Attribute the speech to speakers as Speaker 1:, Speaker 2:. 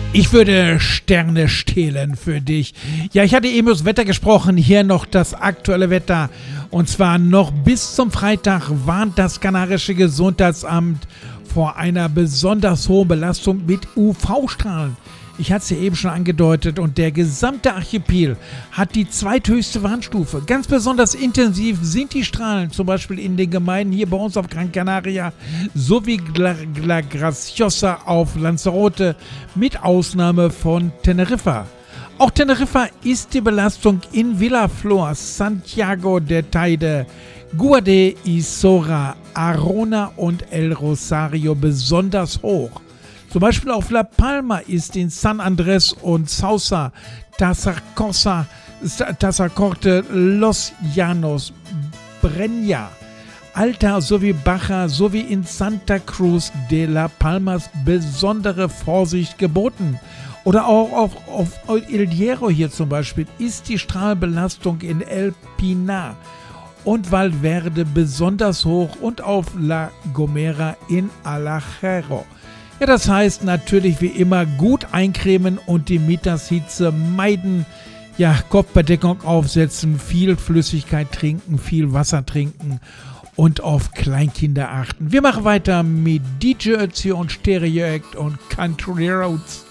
Speaker 1: Ich würde Sterne stehlen für dich. Ja, ich hatte eben über das Wetter gesprochen. Hier noch das aktuelle Wetter. Und zwar noch bis zum Freitag warnt das Kanarische Gesundheitsamt vor einer besonders hohen Belastung mit UV-Strahlen. Ich hatte es ja eben schon angedeutet und der gesamte Archipel hat die zweithöchste Warnstufe. Ganz besonders intensiv sind die Strahlen, zum Beispiel in den Gemeinden hier bei uns auf Gran Canaria sowie La Graciosa auf Lanzarote mit Ausnahme von Teneriffa. Auch Teneriffa ist die Belastung in Villaflor, Santiago de Teide, Guade y Sora, Arona und El Rosario besonders hoch. Zum Beispiel auf La Palma ist in San Andrés und Sausa, Tazacorte, Los Llanos, Breña, Alta sowie Baja sowie in Santa Cruz de la Palmas besondere Vorsicht geboten. Oder auch auf El Hierro hier zum Beispiel ist die Strahlbelastung in El Pinar und Valverde besonders hoch und auf La Gomera in Alajero. Ja, das heißt natürlich wie immer gut eincremen und die Mittagshitze meiden. Ja, Kopfbedeckung aufsetzen, viel Flüssigkeit trinken, viel Wasser trinken und auf Kleinkinder achten. Wir machen weiter mit DJ Ötzi und Stereo Act und Country Roads.